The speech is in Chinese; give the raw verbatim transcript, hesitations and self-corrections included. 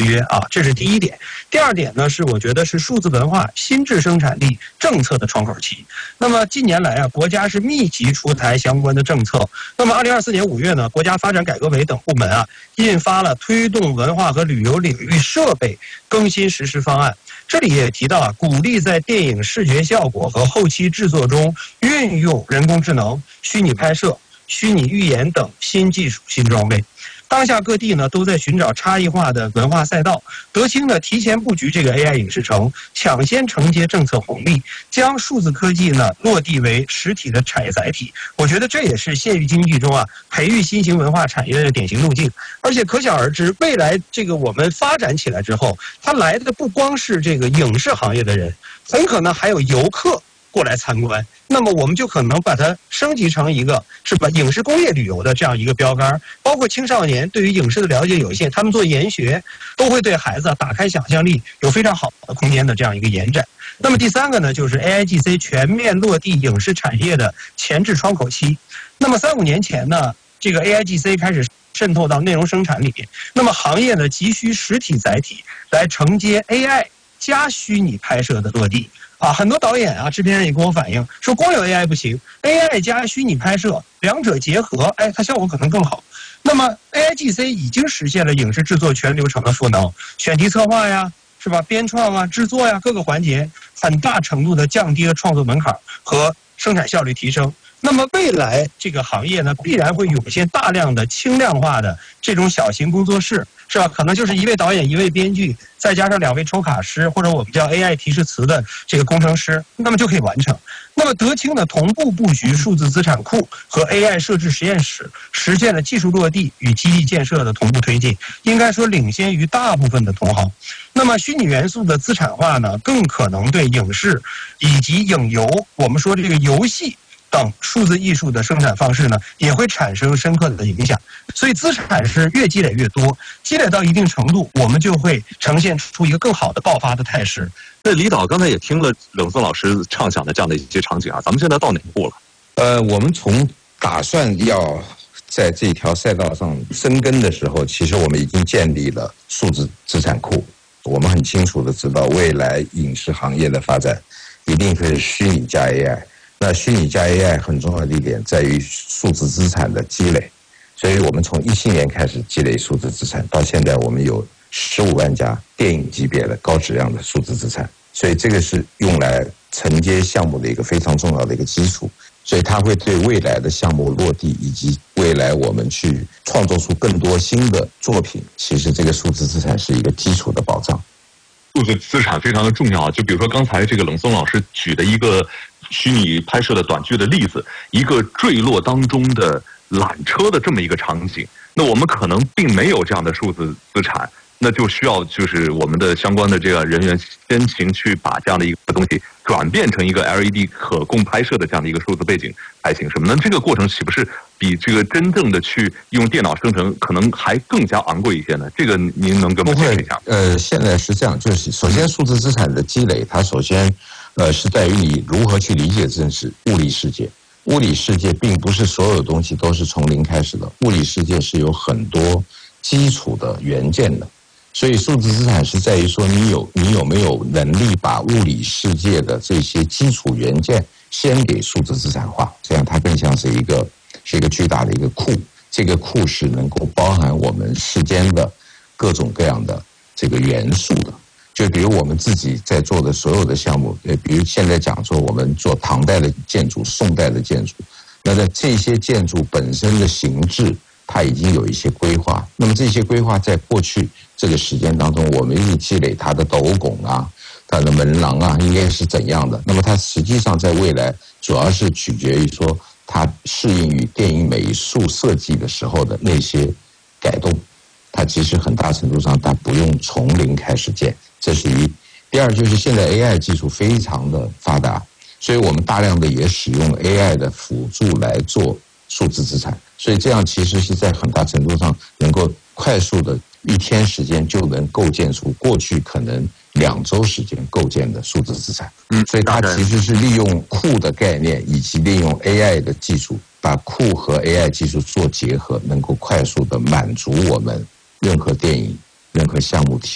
约啊，这是第一点。第二点呢，是我觉得是数字文化新质生产力政策的窗口期。那么近年来啊，国家是密集出台相关的政策。那么二零二四年五月呢，国家发展改革委等部门啊，印发了推动文化和旅游领域设备更新实施方案。这里也提到啊，鼓励在电影视觉效果和后期制作中运用人工智能、虚拟拍摄、虚拟预言等新技术、新装备。当下各地呢都在寻找差异化的文化赛道，德清呢提前布局这个 A I 影视城，抢先承接政策红利，将数字科技呢落地为实体的产业载体。我觉得这也是县域经济中啊培育新型文化产业的典型路径。而且可想而知，未来这个我们发展起来之后，它来的不光是这个影视行业的人，很可能还有游客过来参观，那么我们就可能把它升级成一个是吧影视工业旅游的这样一个标杆。包括青少年对于影视的了解有限，他们做研学都会对孩子打开想象力，有非常好的空间的这样一个延展。那么第三个呢，就是 A I G C 全面落地影视产业的前置窗口期。那么三五年前呢，这个 A I G C 开始渗透到内容生产里面，那么行业呢急需实体载体来承接 A I 加虚拟拍摄的落地。啊，很多导演啊、制片人也跟我反映说，光有 A I 不行 ，A I 加虚拟拍摄两者结合，哎，它效果可能更好。那么 A I G C 已经实现了影视制作全流程的赋能，选题策划呀，是吧？编创啊、制作呀各个环节，很大程度的降低了创作门槛和生产效率提升。那么未来这个行业呢，必然会涌现大量的轻量化的这种小型工作室，是吧？可能就是一位导演、一位编剧，再加上两位抽卡师，或者我们叫 A I 提示词的这个工程师，那么就可以完成。那么德清呢，同步布局数字资产库和 A I 设置实验室，实现了技术落地与基地建设的同步推进，应该说领先于大部分的同行。那么虚拟元素的资产化呢，更可能对影视以及影游，我们说这个游戏等数字艺术的生产方式呢，也会产生深刻的影响。所以资产是越积累越多，积累到一定程度，我们就会呈现出一个更好的爆发的态势。 那李导刚才也听了冷松老师畅想的这样的一些场景啊，咱们现在到哪步了？ 呃，我们从打算要在这条赛道上深耕的时候，其实我们已经建立了数字资产库。我们很清楚的知道，未来影视行业的发展一定会是虚拟加 A I。那虚拟加 A I 很重要的一点在于数字资产的积累，所以我们从一七年开始积累数字资产，到现在我们有十五万家电影级别的高质量的数字资产，所以这个是用来承接项目的一个非常重要的一个基础，所以它会对未来的项目落地以及未来我们去创作出更多新的作品，其实这个数字资产是一个基础的保障。 数字资产非常的重要，就比如说刚才这个冷松老师举的一个虚拟拍摄的短剧的例子，一个坠落当中的缆车的这么一个场景，那我们可能并没有这样的数字资产，那就需要就是我们的相关的这个人员先行去把这样的一个东西转变成一个 L E D 可供拍摄的这样的一个数字背景才行，什么？那这个过程岂不是比这个真正的去用电脑生成可能还更加昂贵一些呢？这个您能跟我们解释一下？ 呃，现在是这样，就是首先数字资产的积累，它首先呃是在于你如何去理解这是物理世界。物理世界并不是所有东西都是从零开始的，物理世界是有很多基础的元件的。所以数字资产是在于说你有你有没有能力把物理世界的这些基础元件先给数字资产化，这样它更像是一个是一个巨大的一个库，这个库是能够包含我们世间的各种各样的这个元素的。就比如我们自己在做的所有的项目，呃，比如现在讲说我们做唐代的建筑、宋代的建筑，那在这些建筑本身的形制，它已经有一些规划。那么这些规划在过去这个时间当中，我们一直积累它的斗拱啊、它的门廊啊，应该是怎样的？那么它实际上在未来主要是取决于说它适应于电影美术设计的时候的那些改动。它其实很大程度上它不用从零开始建，这是一。第二就是现在 A I 技术非常的发达，所以我们大量的也使用 A I 的辅助来做数字资产，所以这样其实是在很大程度上能够快速的一天时间就能构建出过去可能两周时间构建的数字资产。嗯，所以它其实是利用库的概念以及利用 A I 的技术，把库和 A I 技术做结合，能够快速的满足我们任何电影、任何项目体